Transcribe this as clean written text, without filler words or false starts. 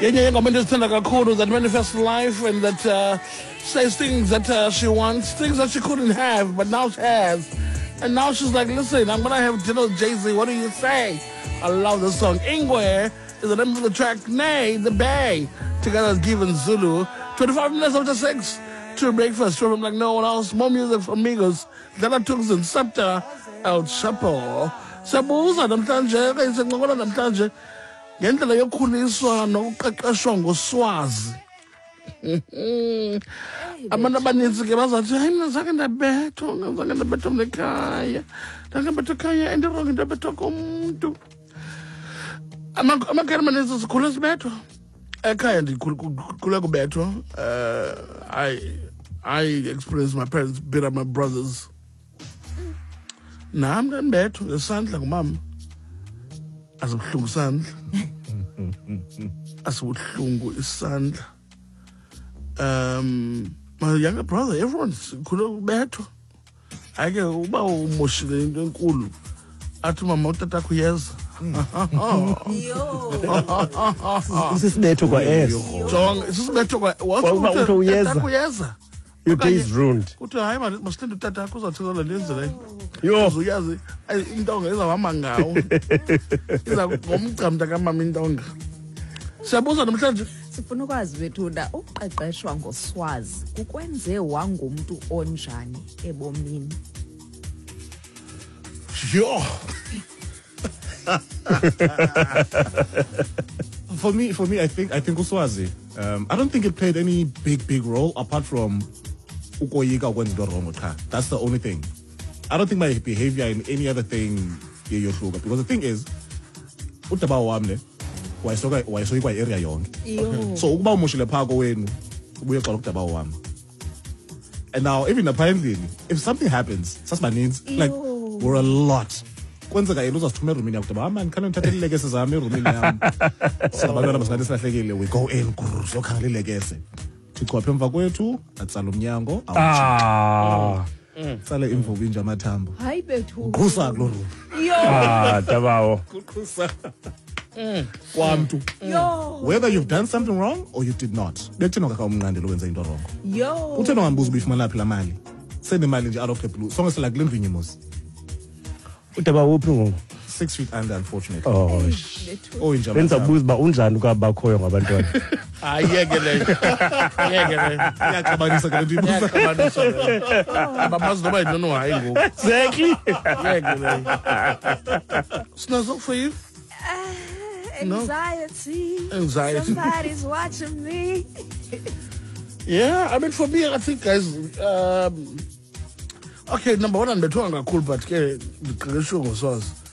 yenye ingoma endizithanda kakhulu that manifests life and that says things that she wants, things that she couldn't have, but now she has. And now she's like, listen, I'm going to have dinner with Jay-Z. What do you say? I love this song. Ingwe is the name of the track. Nay, the Bay. Together as Given Zulu. 25 minutes after 6 to breakfast. From like no one else. More music from Migos. Dana Tooks and Scepter. El Chapo. Sabuza namhlanje. Kayise ngokola namhlanje. Ngendlela yokukhuliswa nokuqeqeshwa ngoswazi. Abantu abaninzi ke bazathi hayi mina zange ndabethwa mnekhaya ndangabethwa ekhaya endirongo ndabethwa komuntu amakhaya amaninzi sikhule sibethwa ekhaya ndikhule kubethwa. I experienced my parents beat up my brothers. Nam ndabethwa ngesandla ngumama asibuhlungu isandla asibuhlungu isandla. My younger brother, everyone's kubethwa. Ake uba umoshile into enkulu athi mama utata kuyeza. Isisibetho kwa Jonga, isisibetho kwa utata kuyeza. Your day is ruined. Uthi hayi masithanda utata akho uzathela lenze le. Yo, uyazi intonga izawahamba ngawo. Iza ngomgcamda kamama intonga. Siyabuza namhlanje sifuna ukwazi Bethuna ukuqeqeshwa ngoswazi kukwenze wangumuntu onjani ebomini. Yo. For me, I think Uswazi. I don't think it played any big role apart from ukoyika ukwenza into wrong. That's the only thing. I don't think my behavior in any other thing because the thing is, utaba wamne wayesoka area yonke. So ukuba umushile phako wenu ubuye xa ukudaba wami. And now even apparently if something happens sasibaninzi like we're a lot. Kwenzeka yena uzasithumela erumini yakho udaba man khona ngithathe ilekese zami erumini yami. Sabantwana basingathi silahlekile we go in so khangela ilekese. Thichophe emva kwethu atsala umnyango sale imvubu inje amathambo. Hayi Bethuna. Uqhusa kulo room. Dabawo. Uqhusa. Kwamntu. Whether you've done something wrong or you did not. Bekuthena ngaka umnqandelo wenza into wrong. Uthena ngambuza ubuyifumana laphi la mali. Send imali nje out of the blue. Sonke sila kulendwini mos. Udaba wuphi ngoku? 6 feet under unfortunately. Oh inja. Benza buza ba unjani kwabakhoyo ngabantwana. Ayeke leyo. Yaxabanisa ke lento ibuza. Abamazi noba yinto hayi ngoku. Exactly. Ayeke leyo. Snuzzle for you? Anxiety. Somebody's watching me. Yeah, I mean for me, I think guys, okay, number one, I'm the tongue cool, but the traditional was